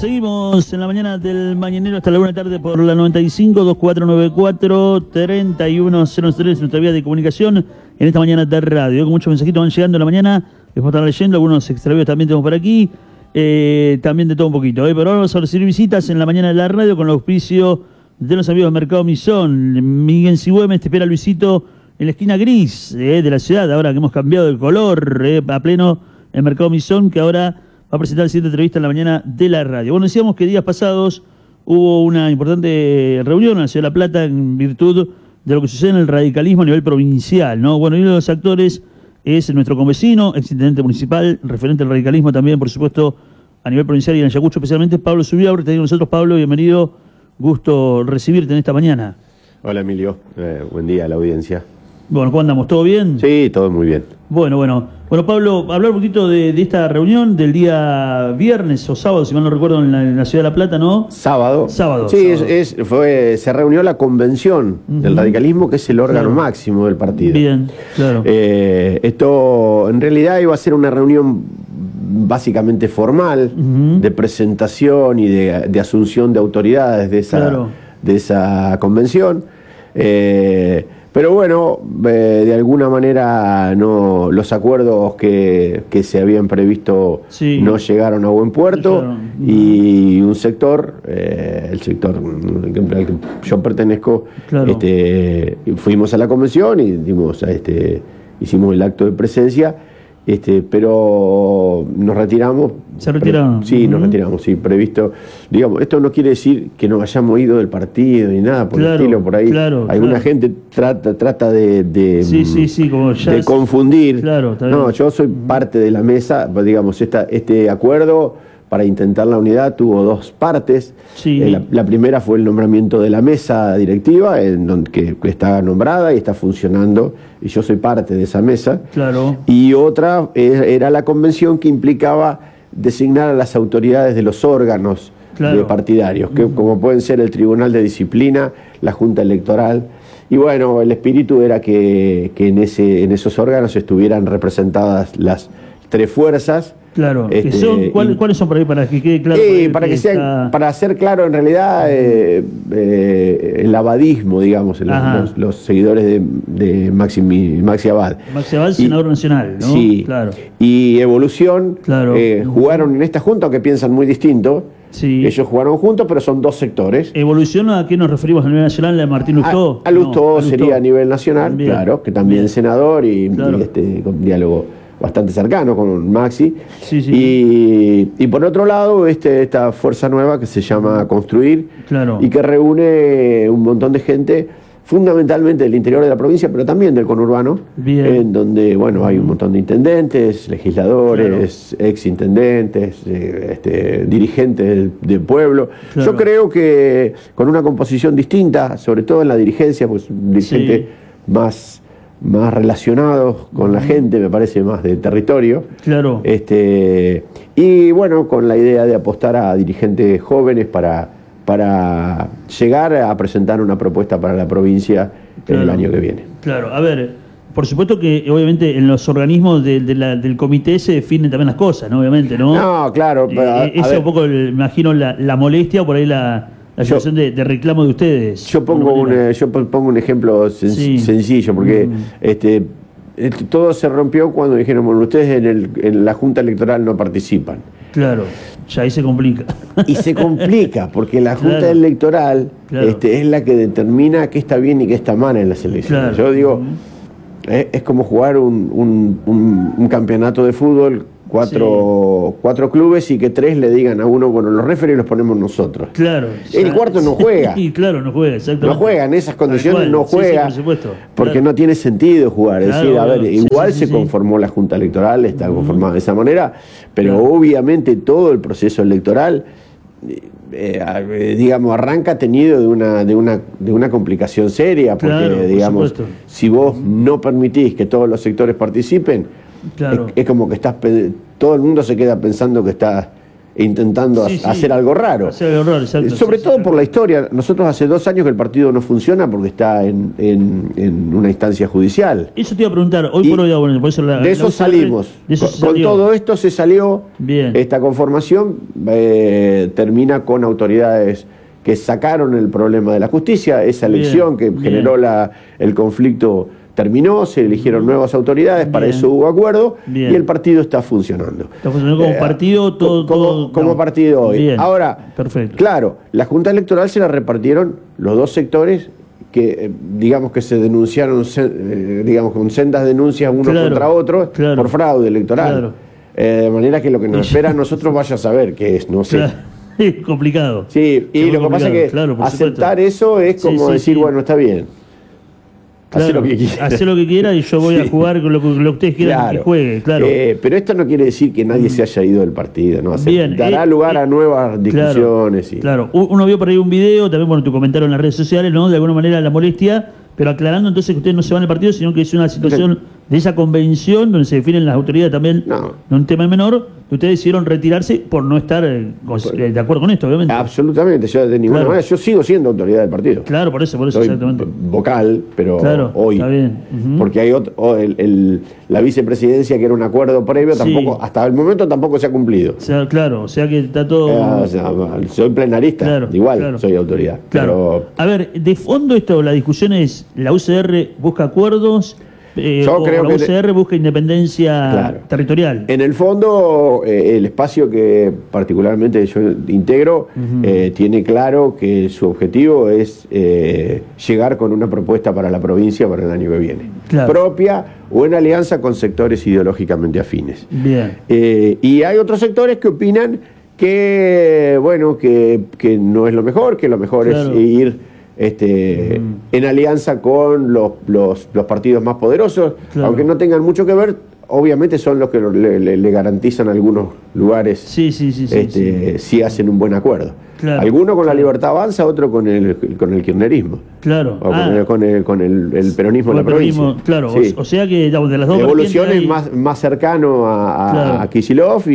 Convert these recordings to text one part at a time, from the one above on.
seguimos en la mañana del mañanero hasta la 1 de la tarde por la 95 2494 3103, nuestra vía de comunicación en esta mañana de radio. Con muchos mensajitos van llegando en la mañana, después estar leyendo, algunos extravíos también tenemos por aquí, también de todo un poquito. Pero ahora vamos a recibir visitas en la mañana de la radio con el auspicio de los amigos del Mercado Misón. Miguel Sigüemes, te espera Luisito en la esquina gris de la ciudad, ahora que hemos cambiado el color a pleno el Mercado Misón, que ahora va a presentar la siguiente entrevista en la mañana de la radio. Bueno, decíamos que días pasados hubo una importante reunión en la Ciudad de La Plata en virtud de lo que sucede en el radicalismo a nivel provincial, ¿no? Bueno, y uno de los actores es nuestro convecino, exintendente municipal, referente al radicalismo también, por supuesto, a nivel provincial y en Ayacucho especialmente, Pablo Zubiaur. Te digo nosotros, Pablo, bienvenido, gusto recibirte en esta mañana. Hola, Emilio, buen día a la audiencia. Bueno, ¿cómo andamos? ¿Todo bien? Sí, todo muy bien. Bueno, Pablo, hablar un poquito de esta reunión del día viernes o sábado, si mal no recuerdo, en la Ciudad de La Plata, ¿no? Sábado. Sí, sábado. Se reunió la convención del radicalismo, que es el órgano máximo del partido. Bien, claro. Esto en realidad iba a ser una reunión básicamente formal, de presentación y de asunción de autoridades de esa convención. Pero bueno, de alguna manera los acuerdos que se habían previsto no llegaron a buen puerto, y un sector, el sector al que yo pertenezco, fuimos a la convención y hicimos el acto de presencia, pero nos retiramos. ¿Se retiraron? Sí, nos retiramos, sí, previsto. Digamos, esto no quiere decir que nos hayamos ido del partido ni nada por el estilo, por ahí. Alguna gente trata de confundir. No, yo soy parte de la mesa, digamos, este acuerdo para intentar la unidad tuvo dos partes. La primera fue el nombramiento de la mesa directiva, que está nombrada y está funcionando, y yo soy parte de esa mesa. Y otra era la convención, que implicaba designar a las autoridades de los órganos partidarios, que como pueden ser el Tribunal de Disciplina, la Junta Electoral. Y bueno, el espíritu era que en esos órganos estuvieran representadas las tres fuerzas. ¿Cuáles son por ahí para que quede claro? Para ser claro, en realidad, el abadismo, digamos, los seguidores de Maxi Abad. Maxi Abad, senador nacional, ¿no? Sí, y Evolución jugaron en esta junta, aunque piensan muy distinto. Ellos jugaron juntos, pero son dos sectores. ¿Evolución a qué nos referimos a nivel nacional? ¿A Martín Lustó? A Lustó sería a nivel nacional, claro, que también es senador y con diálogo bastante cercano con Maxi. Y por otro lado, esta fuerza nueva que se llama Construir, y que reúne un montón de gente, fundamentalmente del interior de la provincia, pero también del conurbano, en donde hay un montón de intendentes, legisladores, exintendentes, dirigentes del pueblo. Yo creo que con una composición distinta, sobre todo en la dirigencia, pues dirigente más relacionados con la gente, me parece, más de territorio. Y bueno, con la idea de apostar a dirigentes jóvenes para llegar a presentar una propuesta para la provincia en el año que viene. A ver, por supuesto que obviamente en los organismos del comité se definen también las cosas, ¿no? Obviamente, ¿no? No, claro. Esa es un poco, me imagino, la molestia o por ahí la situación de reclamo de ustedes. Yo pongo un ejemplo sencillo, porque todo se rompió cuando dijeron, bueno, ustedes en la Junta Electoral no participan. Ya ahí se complica. Y se complica, porque la Junta Electoral es la que determina qué está bien y qué está mal en las elecciones. Yo digo, es como jugar un campeonato de fútbol, cuatro clubes, y que tres le digan a uno, bueno, los referees los ponemos nosotros. El cuarto no juega. No juega, exactamente. No juega, en esas condiciones no juega, por supuesto. Porque no tiene sentido jugar. Es decir, a ver, igual se conformó la Junta Electoral, está conformada de esa manera, pero obviamente todo el proceso electoral, digamos, arranca tenido de una complicación seria, porque, digamos, si vos no permitís que todos los sectores participen, es como que todo el mundo se queda pensando que intentando hacer algo raro. Sobre todo por la historia. Nosotros hace 2 años que el partido no funciona porque está en una instancia judicial. Eso te iba a preguntar, hoy por hoy, bueno, por eso de eso salimos. Con todo esto se salió. Bien. Esta conformación termina con autoridades que sacaron el problema de la justicia. Esa elección que generó el conflicto terminó, se eligieron nuevas autoridades, para eso hubo acuerdo, y el partido está funcionando. Está funcionando como partido, como partido hoy. Bien. Ahora, perfecto. Claro, la Junta Electoral se la repartieron los dos sectores que, digamos que se denunciaron, digamos, con sendas denuncias uno contra otro por fraude electoral. De manera que lo que nos espera a nosotros vaya a saber qué es, no sé. Es complicado. Sí, y lo que pasa es que aceptar eso es como decir, bueno, está bien. Hace lo que quiera. Hace lo que quiera y yo voy a jugar con lo que ustedes quieran que juegue, claro. Pero esto no quiere decir que nadie se haya ido del partido, ¿no? Dará lugar a nuevas discusiones. Claro, uno vio por ahí un video, también tu comentario en las redes sociales, ¿no? De alguna manera la molestia, pero aclarando entonces que ustedes no se van del partido, sino que es una situación de esa convención donde se definen las autoridades también, no un tema menor, que ustedes decidieron retirarse por no estar de acuerdo con esto, obviamente. Absolutamente, yo de ninguna manera, yo sigo siendo autoridad del partido. Claro, por eso, soy exactamente. Vocal, pero hoy. Está bien. Porque hay la vicepresidencia, que era un acuerdo previo, tampoco, hasta el momento tampoco se ha cumplido. O sea que está todo. Soy plenarista, igual soy autoridad. Pero... A ver, de fondo la discusión es, la UCR busca acuerdos. Yo creo la UCR busca independencia territorial. En el fondo, el espacio que particularmente yo integro tiene claro que su objetivo es llegar con una propuesta para la provincia para el año que viene. Propia o en alianza con sectores ideológicamente afines. Bien. Y hay otros sectores que opinan que, bueno, que no es lo mejor, que lo mejor es ir en alianza con los partidos más poderosos, aunque no tengan mucho que ver, obviamente son los que le garantizan algunos lugares si hacen un buen acuerdo. Alguno con la Libertad Avanza, otro con el kirchnerismo. O con el peronismo de la provincia. O sea que de las dos Evolución es más cercano a Kicillof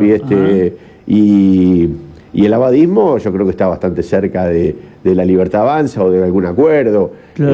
y el abadismo yo creo que está bastante cerca de la Libertad Avanza o de algún acuerdo.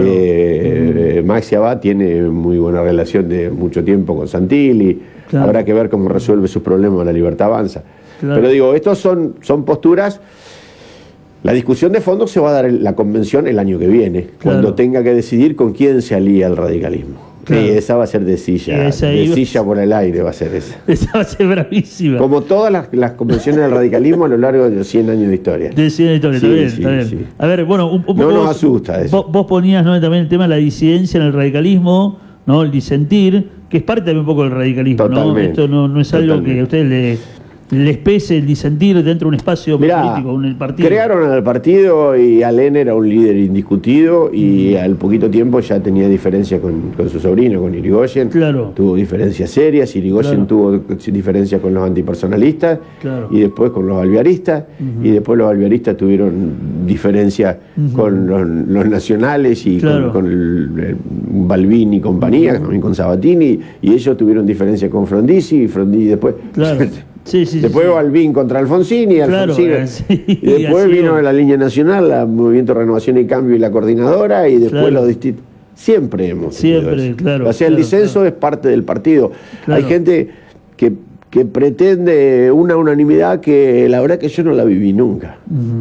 Maxi Abad tiene muy buena relación de mucho tiempo con Santilli. Habrá que ver cómo resuelve sus problemas la Libertad Avanza. Pero digo, estos son posturas. La discusión de fondo se va a dar en la convención el año que viene, cuando tenga que decidir con quién se alía el radicalismo. Y esa va a ser de silla por el aire va a ser esa. Esa va a ser bravísima. Como todas las convenciones del radicalismo a lo largo de los 100 años de historia. De 100 años de historia, está bien. Sí. A ver, bueno, un poco no nos asusta eso. Vos ponías también el tema de la disidencia en el radicalismo, ¿no? El disentir, que es parte también un poco del radicalismo. Totalmente. Esto no es algo que a ustedes les pese el disentir dentro de un espacio político, en el partido. Crearon al partido y Alén era un líder indiscutido y al poquito tiempo ya tenía diferencias con su sobrino, con Irigoyen. Tuvo diferencias serias. Irigoyen tuvo diferencias con los antipersonalistas y después con los alvearistas. Y después los alvearistas tuvieron diferencias con los nacionales y con el Balbín y compañía, también con Sabatini. Y ellos tuvieron diferencias con Frondizi y después... Después Balbín contra Alfonsín y y después vino la línea nacional, el Movimiento Renovación y Cambio y la coordinadora, y después los distintos. Siempre hemos tenido eso. O sea, el disenso es parte del partido. Hay gente que pretende una unanimidad que la verdad que yo no la viví nunca.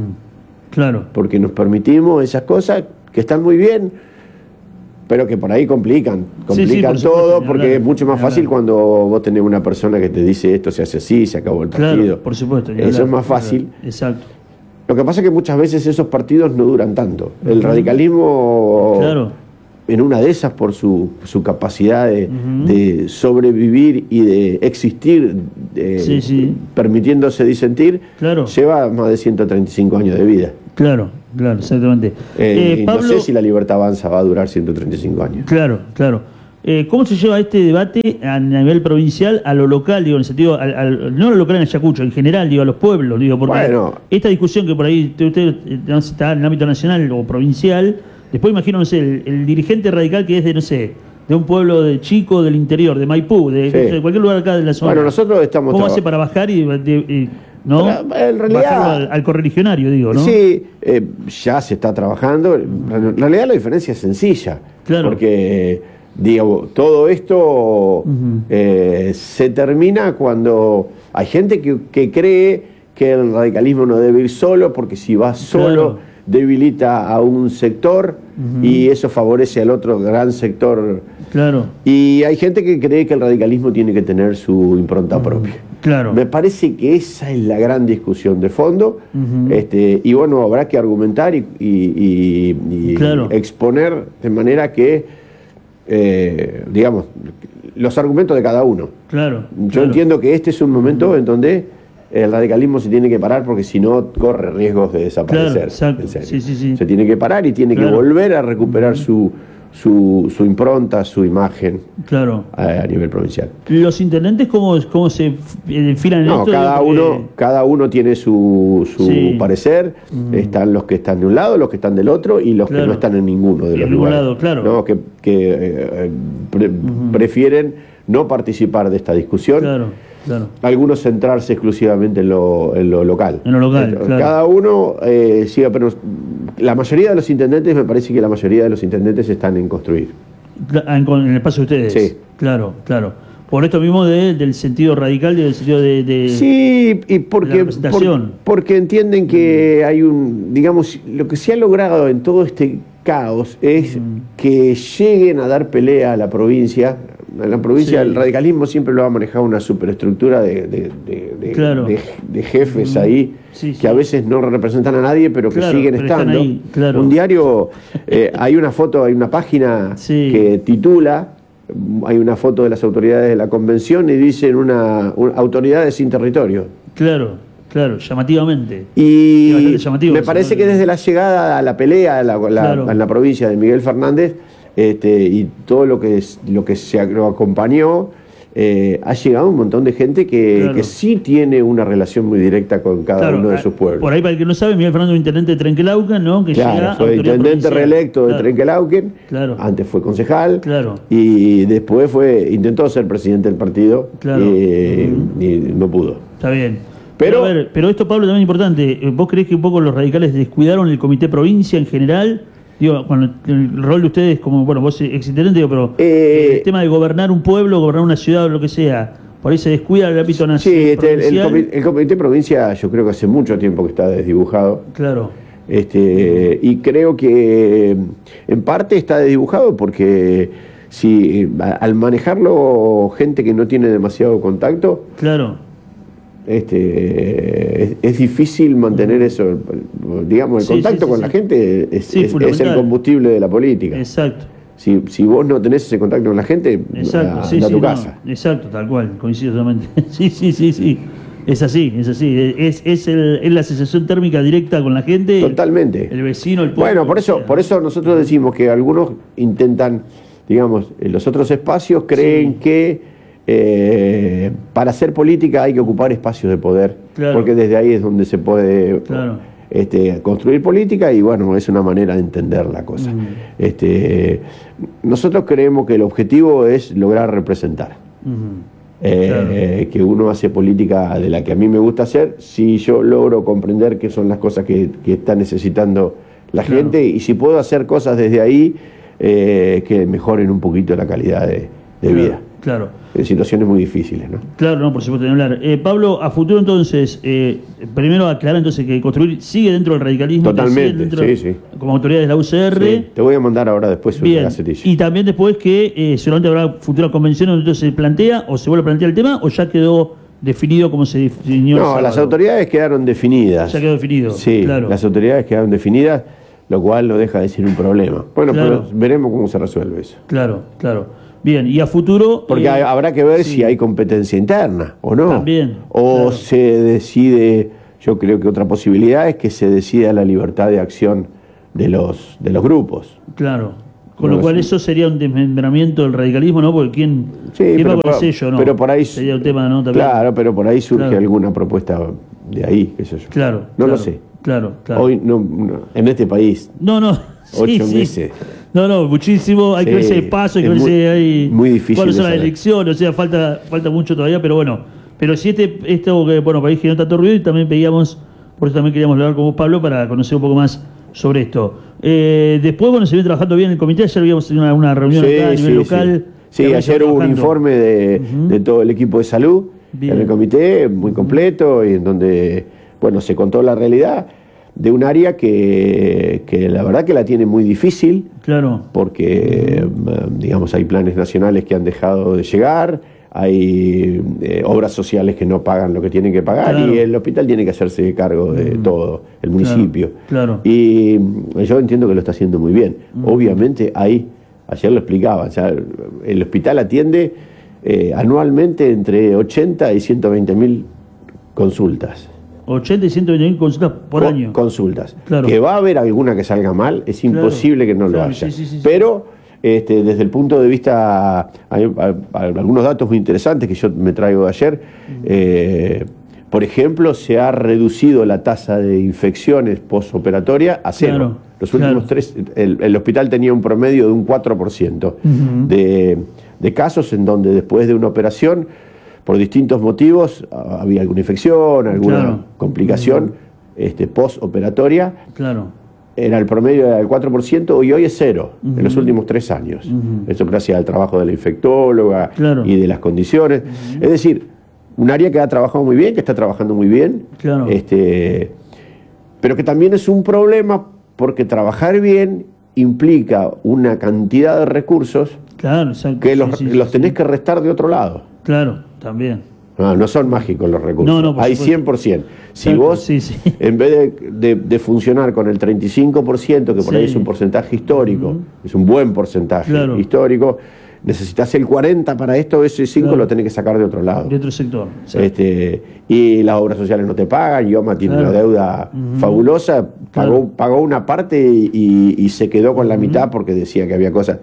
Porque nos permitimos esas cosas que están muy bien, pero que por ahí complican todo, porque es mucho más fácil cuando vos tenés una persona que te dice esto se hace así, se acabó el partido. Por supuesto. Eso es más fácil. Exacto. Lo que pasa es que muchas veces esos partidos no duran tanto. El radicalismo, en una de esas, por su capacidad de sobrevivir y de existir, permitiéndose disentir, lleva más de 135 años de vida. Claro, exactamente. Pablo, no sé si la Libertad Avanza va a durar 135 años. Claro. ¿Cómo se lleva este debate a nivel provincial, a lo local, en el sentido, no a lo local en Ayacucho, en general, a los pueblos, porque esta discusión que por ahí usted está en el ámbito nacional o provincial, después imagino, el dirigente radical que es de un pueblo de chico del interior, de Maipú, de cualquier lugar acá de la zona. Nosotros estamos... ¿Cómo hace para bajar y ¿no? En realidad, al correligionario, digo, ¿no? Sí, ya se está trabajando. En realidad la diferencia es sencilla. Claro. Porque, digo, todo esto se termina cuando hay gente que cree que el radicalismo no debe ir solo, porque si va solo debilita a un sector y eso favorece al otro gran sector. Claro. Y hay gente que cree que el radicalismo tiene que tener su impronta propia. Claro. Me parece que esa es la gran discusión de fondo. Y bueno, habrá que argumentar y exponer de manera que, digamos, los argumentos de cada uno. Claro. Yo entiendo que este es un momento en donde el radicalismo se tiene que parar, porque si no corre riesgos de desaparecer. Claro, exacto. Sí. Se tiene que parar y tiene que volver a recuperar su impronta, su imagen a nivel provincial. ¿Los intendentes cómo se enfilan en esto? Cada uno tiene su parecer. Están los que están de un lado, los que están del otro y los que no están en ninguno de los lugares. ¿No? Que prefieren no participar de esta discusión. Claro. Algunos centrarse exclusivamente en lo local. Cada uno siga, pero la mayoría de los intendentes, me parece que la mayoría de los intendentes están en construir. En el espacio de ustedes. Sí. Claro. Por esto mismo del sentido radical y del sentido de sí, y porque entienden que hay digamos, lo que se ha logrado en todo este caos es que lleguen a dar pelea a la provincia. En la provincia el radicalismo siempre lo ha manejado una superestructura de jefes ahí, que a veces no representan a nadie, pero que siguen estando. Un diario, hay una foto, hay una página que titula, hay una foto de las autoridades de la convención y dicen autoridades sin territorio. Claro, llamativamente. Y me parece que desde la llegada a la pelea en la provincia de Miguel Fernández, y todo lo que lo acompañó, ha llegado un montón de gente que sí tiene una relación muy directa con cada uno de sus pueblos. Por ahí, para el que no sabe, Miguel Fernández es intendente de Trenquelauquen, ¿no? Que fue intendente reelecto de Trenquelauquen, antes fue concejal, y después intentó ser presidente del partido, y no pudo. Está bien. Pero esto, Pablo, también es importante. ¿Vos creés que un poco los radicales descuidaron el comité provincia en general? Digo, cuando el rol de ustedes como, vos exintendente, pero el tema de gobernar un pueblo, gobernar una ciudad o lo que sea, por ahí se descuida el ámbito nacional. Sí, el comité provincia yo creo que hace mucho tiempo que está desdibujado. Claro. Y creo que en parte está desdibujado porque al manejarlo gente que no tiene demasiado contacto. Claro. Es difícil mantener eso, digamos, el contacto con la gente es el combustible de la política. Exacto. Si vos no tenés ese contacto con la gente, anda a tu casa. Exacto, tal cual, coincido totalmente. Sí. Es así. Es la sensación térmica directa con la gente. Totalmente. El vecino, el pueblo. Bueno, por eso nosotros decimos que algunos intentan, digamos, en los otros espacios creen que para hacer política hay que ocupar espacios de poder, porque desde ahí es donde se puede construir política y bueno, es una manera de entender la cosa. Nosotros creemos que el objetivo es lograr representar. Que uno hace política de la que a mí me gusta hacer si yo logro comprender qué son las cosas que está necesitando la gente, y si puedo hacer cosas desde ahí que mejoren un poquito la calidad de vida. En situaciones muy difíciles, ¿no? Claro, no, por supuesto, ni hablar. Pablo, a futuro entonces, primero aclarar entonces que construir sigue dentro del radicalismo. Totalmente, sí. Como autoridad de la UCR. Sí, te voy a mandar ahora después una gacetilla. Y también después que solamente habrá futuras convenciones donde se plantea o se vuelve a plantear el tema, o ya quedó definido como se definió. No, las autoridades quedaron definidas. Ya quedó definido. Sí, las autoridades quedaron definidas, lo cual no deja de ser un problema. Bueno, pero veremos cómo se resuelve eso. Claro. Bien, y a futuro... Porque habrá que ver si hay competencia interna o no. También. O se decide, yo creo que otra posibilidad es que se decida la libertad de acción de los grupos. Claro. Con lo cual eso sería un desmembramiento del radicalismo, ¿no? Porque ¿quién va con el sello, no? Pero por ahí... Sería el tema, ¿no? También. Claro, pero por ahí surge alguna propuesta de ahí, qué sé yo. Claro. No lo sé. Claro. Hoy, no, en este país... No. 8 meses... No, muchísimo, hay que verse de paso, hay que verse ahí muy difícil cuáles son las elecciones, o sea, falta mucho todavía, pero bueno, Pero si esto que, bueno, país generó tanto ruido y también veíamos, por eso también queríamos hablar con vos, Pablo, para conocer un poco más sobre esto. Después, bueno, se viene trabajando bien el comité, ayer habíamos tenido una reunión acá a nivel local. Sí, ayer hubo un informe de todo el equipo de salud en el comité, muy completo, y en donde, bueno, se contó la realidad de un área que la verdad que la tiene muy difícil, claro, porque, digamos, hay planes nacionales que han dejado de llegar, hay obras sociales que no pagan lo que tienen que pagar, claro, y el hospital tiene que hacerse cargo de todo, el municipio. Claro. Y yo entiendo que lo está haciendo muy bien. Obviamente ayer lo explicaba, o sea, el hospital atiende anualmente entre 80 y 120.000 consultas. 80 y 120.000 consultas por año. Consultas. Claro. Que va a haber alguna que salga mal, es imposible que no lo haya. Sí. Pero desde el punto de vista, hay algunos datos muy interesantes que yo me traigo de ayer. Por ejemplo, se ha reducido la tasa de infecciones postoperatoria a 0. Claro. Los últimos 3, el hospital tenía un promedio de un 4% de casos en donde después de una operación, por distintos motivos, había alguna infección, alguna complicación postoperatoria. Claro. Era el promedio del 4% y hoy es 0 en los últimos 3 años. Eso gracias al trabajo de la infectóloga y de las condiciones. Es decir, un área que ha trabajado muy bien, que está trabajando muy bien, pero que también es un problema porque trabajar bien implica una cantidad de recursos que los tenés que restar de otro lado. Claro, también. No son mágicos los recursos. No, hay 100%. Si vos, en vez de funcionar con el 35%, que por ahí es un porcentaje histórico, es un buen porcentaje histórico, necesitas el 40% para esto, ese 5% lo tenés que sacar de otro lado. De otro sector. Y las obras sociales no te pagan, IOMA tiene una deuda fabulosa, pagó una parte y se quedó con la mitad porque decía que había cosas.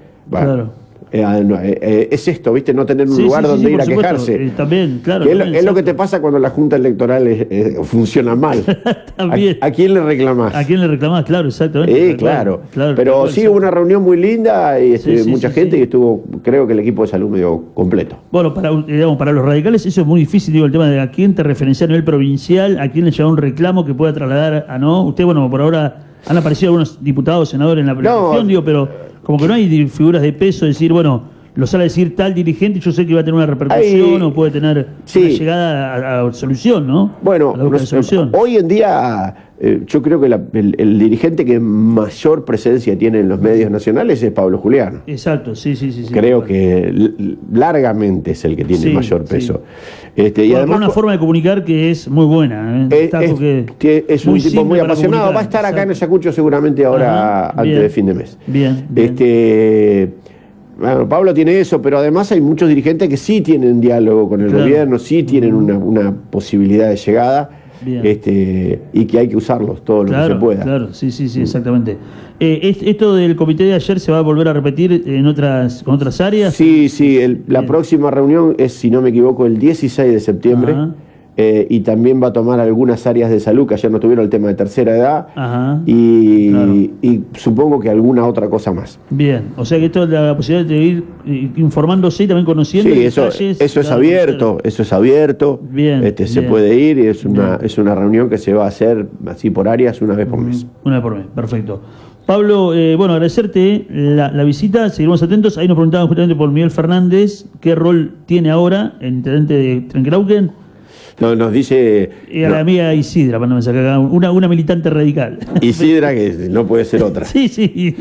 Es esto, ¿viste? No tener un lugar donde ir a quejarse. También, claro. Es lo que te pasa cuando la Junta Electoral funciona mal. También. ¿A quién le reclamás? ¿A quién le reclamás? Claro, exactamente. Claro. Pero sí, hubo una reunión muy linda y mucha gente y estuvo, creo que el equipo de salud medio completo. Bueno, para los radicales eso es muy difícil, digo, el tema de a quién te referencia a nivel provincial, a quién le lleva un reclamo que pueda trasladar a no. Usted, bueno, por ahora han aparecido algunos diputados, senadores en la elección, digo, pero como que no hay figuras de peso, decir, bueno, lo sale a decir tal dirigente y yo sé que va a tener una repercusión o puede tener una llegada a solución, ¿no? Bueno, hoy en día yo creo que el dirigente que mayor presencia tiene en los medios nacionales es Pablo Julián. Exacto, sí. Creo que largamente es el que tiene mayor peso. Y además una forma de comunicar que es muy buena. Es un tipo muy apasionado. Va a estar acá en Ayacucho seguramente ahora antes de fin de mes. Bien. Bueno, Pablo tiene eso, pero además hay muchos dirigentes que sí tienen diálogo con el gobierno, sí tienen una posibilidad de llegada, y que hay que usarlos todo lo que se pueda. Claro, sí, exactamente. ¿Esto del comité de ayer se va a volver a repetir con otras áreas? Sí, la próxima reunión es, si no me equivoco, el 16 de septiembre. Y también va a tomar algunas áreas de salud que ayer no tuvieron el tema de tercera edad y supongo que alguna otra cosa más. Bien, o sea que esto es la posibilidad de ir informándose y también conociendo detalles. Eso es abierto, bien, se puede ir y es una reunión que se va a hacer así por áreas una vez por mes. Una vez por mes, perfecto. Pablo, bueno, agradecerte la visita, seguiremos atentos. Ahí nos preguntaban justamente por Miguel Fernández, ¿qué rol tiene ahora el intendente de Trenquelauquen? No, nos dice... Y a la amiga Isidra, para no me sacar una militante radical. Isidra, que no puede ser otra. Sí.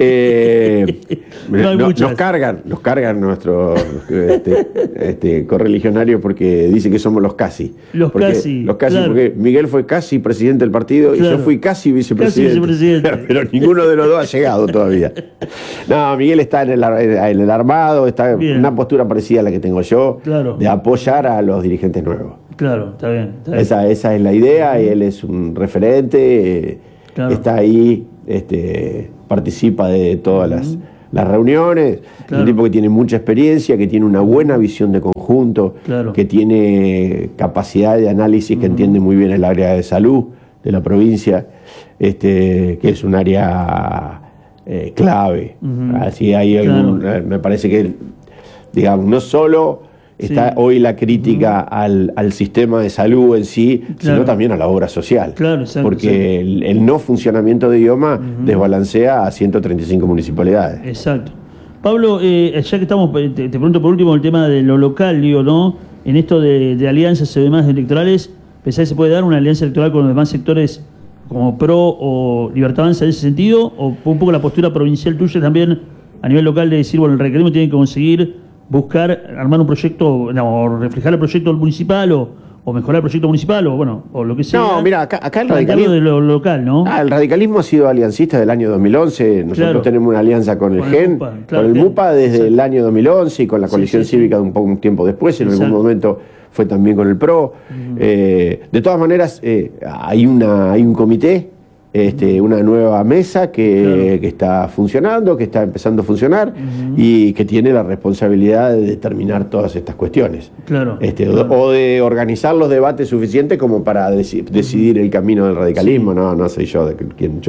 Nos cargan nuestros correligionarios porque dicen que somos los casi. Los casi, porque Miguel fue casi presidente del partido y yo fui casi vicepresidente. Pero ninguno de los dos ha llegado todavía. No, Miguel está en el armado, está en una postura parecida a la que tengo yo, de apoyar a los dirigentes nuevos. Claro, está bien. Esa es la idea, y él es un referente, está ahí, participa de todas las reuniones, es un tipo que tiene mucha experiencia, que tiene una buena visión de conjunto, que tiene capacidad de análisis, que entiende muy bien el área de salud de la provincia, que es un área clave. Así hay me parece que, digamos, no solo está hoy la crítica al sistema de salud en sí, sino también a la obra social. Porque el no funcionamiento de IOMA desbalancea a 135 municipalidades. Exacto. Pablo, ya que estamos, te pregunto por último el tema de lo local, digo, ¿no? En esto de alianzas y demás electorales, ¿pensás que se puede dar una alianza electoral con los demás sectores como PRO o Libertad Avanza en ese sentido? ¿O un poco la postura provincial tuya también a nivel local de decir, bueno, el radicalismo tiene que conseguir buscar, armar un proyecto, o reflejar el proyecto municipal o mejorar el proyecto municipal o lo que sea? No, mira, acá el radicalismo de lo local, ¿no? El radicalismo ha sido aliancista del año 2011. Nosotros tenemos una alianza con el GEN, con el MUPA desde el año 2011 y con la coalición cívica un tiempo después, en algún momento fue también con el PRO. De todas maneras, hay un comité, una nueva mesa que está funcionando, que está empezando a funcionar y que tiene la responsabilidad de determinar todas estas cuestiones. O de organizar los debates suficientes como para decidir el camino del radicalismo. No soy yo quien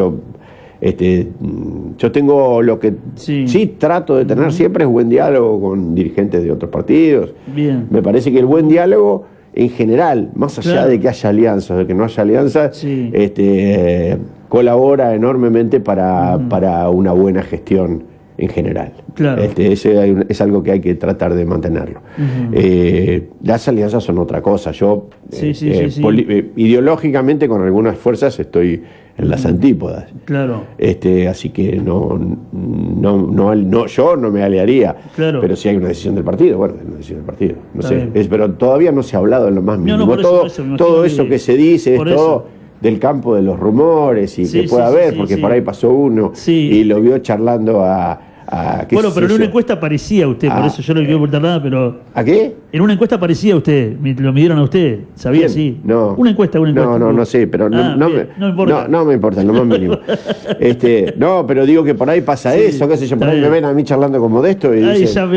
yo tengo lo que sí trato de tener siempre es buen diálogo con dirigentes de otros partidos. Bien. Me parece que el buen diálogo en general, más allá de que haya alianzas o de que no haya alianzas, colabora enormemente para una buena gestión en general. Es algo que hay que tratar de mantenerlo. Las alianzas son otra cosa. Yo ideológicamente con algunas fuerzas estoy en las antípodas. Así que yo no me aliaría. Pero si hay una decisión del partido, bueno, es una decisión del partido. No sé. Pero todavía no se ha hablado en lo más mínimo. Todo eso que se dice es todo del campo de los rumores y que pueda haber, porque por ahí pasó uno y lo vio charlando bueno, pero en una encuesta aparecía usted, por eso yo no le quiero preguntar nada, pero... ¿A qué? En una encuesta aparecía usted, lo midieron a usted, ¿sabía? Sí. No. Una encuesta. No sé, pero no me importa, lo más mínimo. No, pero digo que por ahí pasa eso, qué sé yo, por ahí me ven a mí charlando con Modesto y dicen,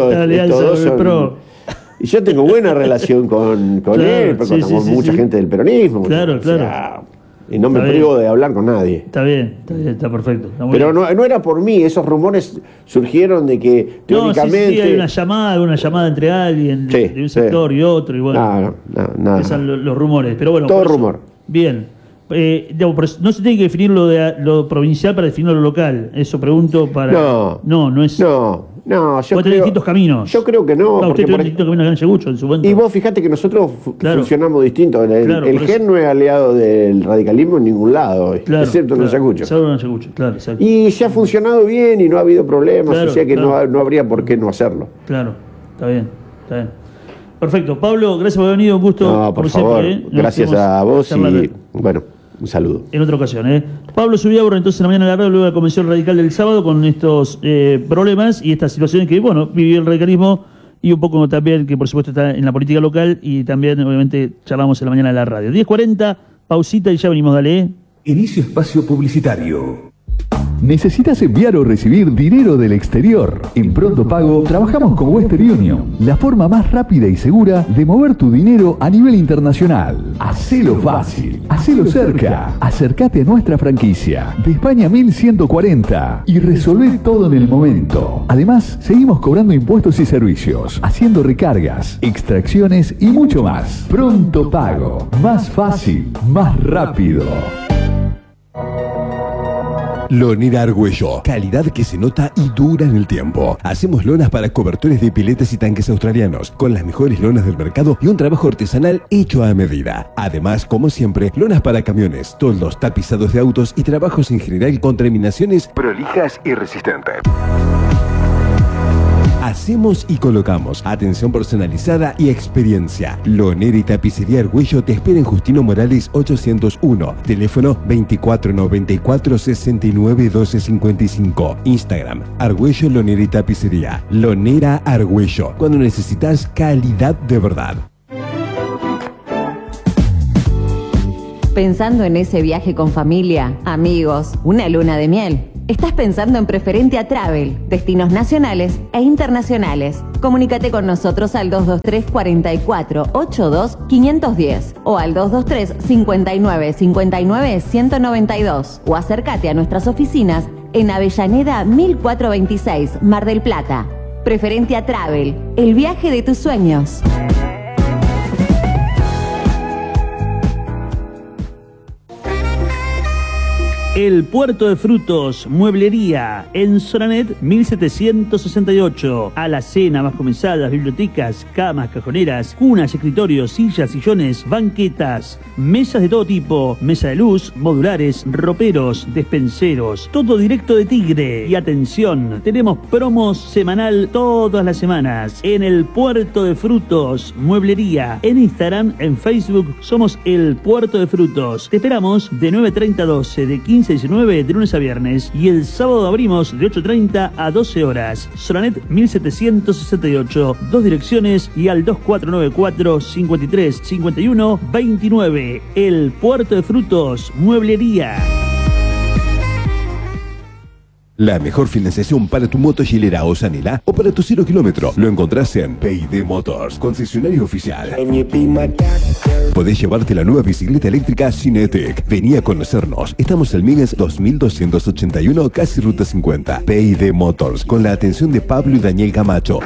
y yo tengo buena relación con él, porque con mucha gente del peronismo. Y no me privo de hablar con nadie. Está bien, está perfecto. Pero no era por mí, esos rumores surgieron de que teóricamente... hay una llamada entre alguien de un sector y otro, y bueno. Nada. Son los rumores, pero bueno. Todo rumor. Bien. No se tiene que definir lo provincial para definir lo local. Eso pregunto para... No es... No, yo creo... distintos caminos. Yo creo que no. Usted tiene distintos caminos acá en Ayacucho, en su momento. Y vos fíjate que nosotros funcionamos distinto. El GEN no es aliado del radicalismo en ningún lado, excepto en Ayacucho. Exacto. Y se ha funcionado bien y no ha habido problemas, o sea que no habría por qué no hacerlo. Está bien. Perfecto. Pablo, gracias por haber venido, un gusto. No, por favor, gracias a vos y bueno, un saludo. En otra ocasión, Pablo Zubiaurre, entonces en la mañana de la radio, luego de la Convención Radical del sábado, con estos problemas y estas situaciones que, vivió el radicalismo y un poco también que, por supuesto, está en la política local y también, obviamente, charlamos en la mañana de la radio. 10:40, pausita y ya venimos, dale. Inicio espacio publicitario. ¿Necesitas enviar o recibir dinero del exterior? En Pronto Pago trabajamos con Western Union, la forma más rápida y segura de mover tu dinero a nivel internacional. Hacelo fácil, hacelo cerca. Acércate a nuestra franquicia de España 1140 y resolvé todo en el momento. Además, seguimos cobrando impuestos y servicios, haciendo recargas, extracciones y mucho más. Pronto Pago, más fácil, más rápido. Lonera Argüello, calidad que se nota y dura en el tiempo. Hacemos lonas para cobertores de piletas y tanques australianos, con las mejores lonas del mercado y un trabajo artesanal hecho a medida. Además, como siempre, lonas para camiones, toldos, tapizados de autos y trabajos en general con terminaciones prolijas y resistentes. Hacemos y colocamos. Atención personalizada y experiencia. Lonera y Tapicería Argüello te espera en Justino Morales 801. Teléfono 2494 69 12 55. Instagram Argüello Lonera y Tapicería. Lonera Argüello. Cuando necesitas calidad de verdad. ¿Pensando en ese viaje con familia, amigos, una luna de miel? Estás pensando en Preferentia Travel, destinos nacionales e internacionales. Comunícate con nosotros al 223 44 82 510 o al 223 59 59 192 o acércate a nuestras oficinas en Avellaneda 1426, Mar del Plata. Preferentia Travel, el viaje de tus sueños. El Puerto de Frutos, mueblería, en Soranet 1768. Alacena, bajo mesadas, bibliotecas, camas, cajoneras, cunas, escritorios, sillas, sillones, banquetas, mesas de todo tipo, mesa de luz, modulares, roperos, despenseros, todo directo de Tigre. Y atención, tenemos promos semanal todas las semanas. En el Puerto de Frutos, mueblería, en Instagram, en Facebook, somos el Puerto de Frutos. Te esperamos de 9:30 a 12, de 15 a 19 de lunes a viernes, y el sábado abrimos de 8:30 a 12 horas. Soranet 1768, 2 direcciones y al 2494 53 51 29. El Puerto de Frutos, mueblería. La mejor financiación para tu moto Gilera o Sanela o para tu 0 kilómetro lo encontrás en P&D Motors, concesionario oficial. Podés llevarte la nueva bicicleta eléctrica Cinetic. Vení a conocernos. Estamos en Migues 2281, casi Ruta 50. P&D Motors, con la atención de Pablo y Daniel Camacho.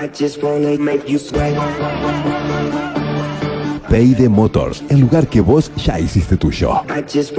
P&D Motors, el lugar que vos ya hiciste tuyo.